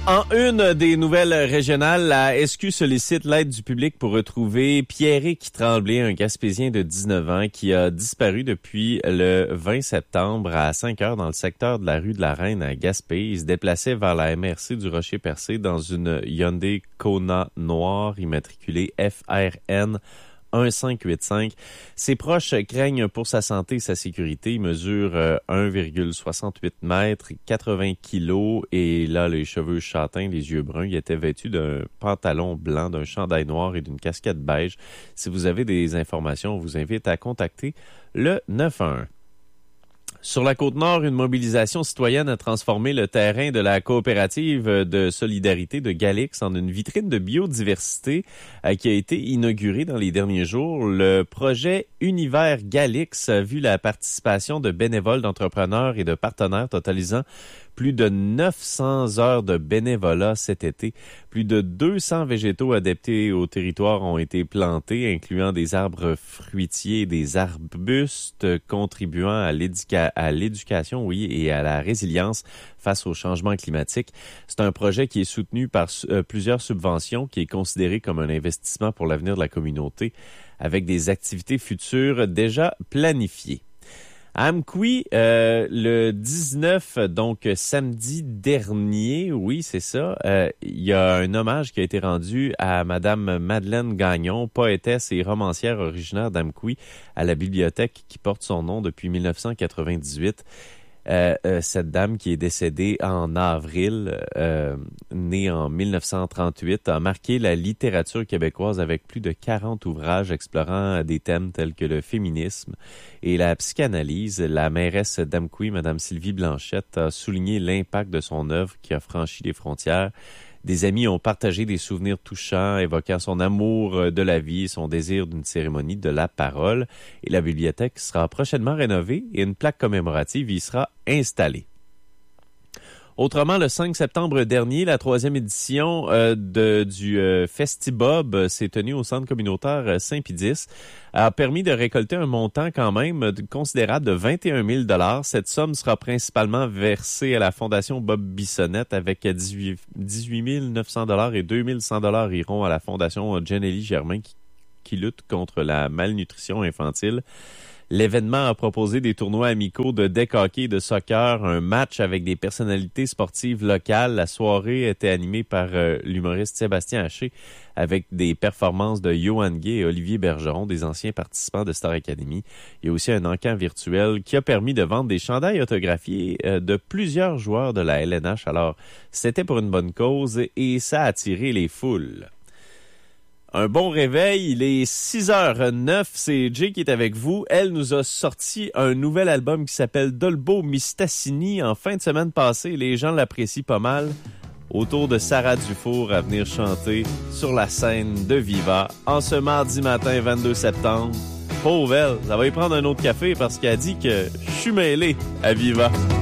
En une des nouvelles régionales, la SQ sollicite l'aide du public pour retrouver Pierrick Tremblay, un Gaspésien de 19 ans qui a disparu depuis le 20 septembre à 5 heures dans le secteur de la rue de la Reine à Gaspé. Il se déplaçait vers la MRC du Rocher-Percé dans une Hyundai Kona noire immatriculée FRN 1585. Ses proches craignent pour sa santé et sa sécurité. Il mesure 1,68 mètres, 80 kilos et là, les cheveux châtains, les yeux bruns. Il était vêtu d'un pantalon blanc, d'un chandail noir et d'une casquette beige. Si vous avez des informations, on vous invite à contacter le 911. Sur la Côte-Nord, une mobilisation citoyenne a transformé le terrain de la coopérative de solidarité de Galix en une vitrine de biodiversité qui a été inaugurée dans les derniers jours. Le projet Univers Galix a vu la participation de bénévoles, d'entrepreneurs et de partenaires totalisant plus de 900 heures de bénévolat cet été. Plus de 200 végétaux adaptés au territoire ont été plantés, incluant des arbres fruitiers et des arbustes contribuant à l'éducation, oui, et à la résilience face au changement climatique. C'est un projet qui est soutenu par plusieurs subventions, qui est considéré comme un investissement pour l'avenir de la communauté, avec des activités futures déjà planifiées. À Amqui, le 19, donc samedi dernier, oui, c'est ça, il y a un hommage qui a été rendu à Madame Madeleine Gagnon, poétesse et romancière originaire d'Amqui, à la bibliothèque qui porte son nom depuis 1998. Cette dame qui est décédée en avril, née en 1938, a marqué la littérature québécoise avec plus de 40 ouvrages explorant des thèmes tels que le féminisme et la psychanalyse. La mairesse d'Amqui, Mme Sylvie Blanchette, a souligné l'impact de son œuvre qui a franchi les frontières. Des amis ont partagé des souvenirs touchants, évoquant son amour de la vie et son désir d'une cérémonie de la parole. Et la bibliothèque sera prochainement rénovée et une plaque commémorative y sera installée. Autrement, le 5 septembre dernier, la 3e édition du Festibob s'est tenue au centre communautaire Saint-Pédis, a permis de récolter un montant quand même considérable de 21 000 $. Cette somme sera principalement versée à la Fondation Bob Bissonnette avec 18 900 $ et 2 100 $ iront à la Fondation Jenny Germain qui lutte contre la malnutrition infantile. L'événement a proposé des tournois amicaux de deck hockey et de soccer, un match avec des personnalités sportives locales. La soirée était animée par l'humoriste Sébastien Haché avec des performances de Johan Gay et Olivier Bergeron, des anciens participants de Star Academy. Il y a aussi un encan virtuel qui a permis de vendre des chandails autographiés de plusieurs joueurs de la LNH. Alors, c'était pour une bonne cause et ça a attiré les foules. Un bon réveil, il est 6h09, c'est Jay qui est avec vous. Elle nous a sorti un nouvel album qui s'appelle Dolbo Mistassini en fin de semaine passée. Les gens l'apprécient pas mal. Autour de Sarah Dufour à venir chanter sur la scène de Viva en ce mardi matin 22 septembre. Pauvre elle, ça va y prendre un autre café parce qu'elle dit que je suis mêlé à Viva.